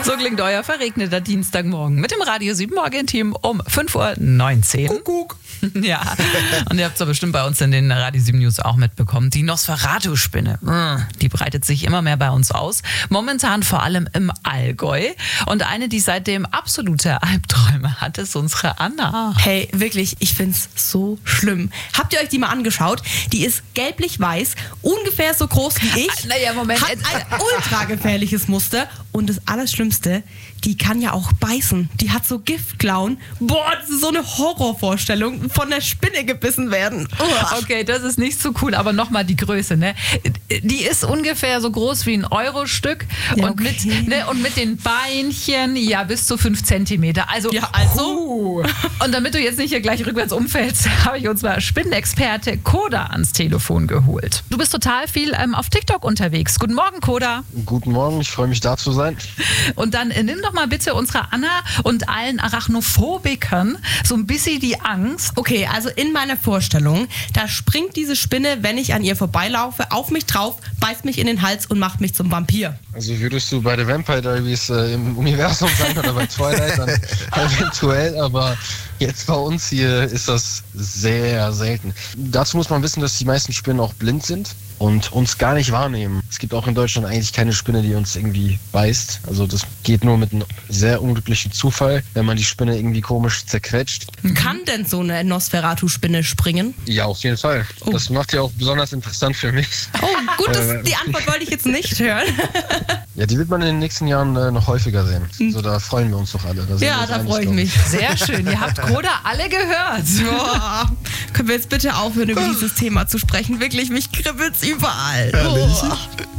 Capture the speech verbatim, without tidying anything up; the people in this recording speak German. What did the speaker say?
So klingt euer verregneter Dienstagmorgen mit dem Radio sieben Morgen-Team um fünf Uhr neunzehn. Kuckuck. Ja, und ihr habt es ja bestimmt bei uns in den Radio sieben News auch mitbekommen. Die Nosferatu-Spinne, die breitet sich immer mehr bei uns aus. Momentan vor allem im Allgäu. Und eine, die seitdem absolute Albträume hat, ist unsere Anna. Hey, wirklich, ich find's so schlimm. Habt ihr euch die mal angeschaut? Die ist gelblich-weiß, ungefähr so groß wie ich. Naja, Moment. Hat ein ultra gefährliches Muster. Und das Allerschlimmste, die kann ja auch beißen. Die hat so Giftklauen. Boah, das ist so eine Horrorvorstellung, von der Spinne gebissen werden. Uah. Okay, das ist nicht so cool, aber nochmal die Größe, ne? Die ist ungefähr so groß wie ein Euro-Stück Ja, und, okay. mit, ne, und mit den Beinchen, ja, bis zu fünf Zentimeter. Also, Ja, also? Huh. Und damit du jetzt nicht hier gleich rückwärts umfällst, habe ich uns mal Spinnenexperte Koda ans Telefon geholt. Du bist total viel ähm, auf TikTok unterwegs. Guten Morgen, Koda. Guten Morgen, ich freue mich da zu sein. Und dann äh, nimm doch mal bitte unserer Anna und allen Arachnophobikern so ein bisschen die Angst. Okay, also in meiner Vorstellung, da springt diese Spinne, wenn ich an ihr vorbeilaufe, auf mich drauf, beißt mich in den Hals und macht mich zum Vampir. Also würdest du bei The Vampire Diaries äh, im Universum sein oder bei Twilight, dann eventuell, aber jetzt bei uns hier ist das sehr selten. Dazu muss man wissen, dass die meisten Spinnen auch blind sind und uns gar nicht wahrnehmen. Es gibt auch in Deutschland eigentlich keine Spinne, die uns irgendwie beißt. Also das geht nur mit einem sehr unglücklichen Zufall, wenn man die Spinne irgendwie komisch zerquetscht. Kann denn so eine Nosferatu-Spinne springen? Ja, auf jeden Fall. Oh. Das macht ja auch besonders interessant für mich. Oh, gut, das, Äh, die Antwort wollte ich jetzt nicht hören. Ja, die wird man in den nächsten Jahren äh, noch häufiger sehen. So, da freuen wir uns doch alle. Da sind wir Ja, uns da einig, freue ich glaub mich. Sehr schön, ihr habt Koda alle gehört. Boah, können wir jetzt bitte aufhören, über dieses Thema zu sprechen? Wirklich, mich kribbelt's überall. Ehrlich? Oh.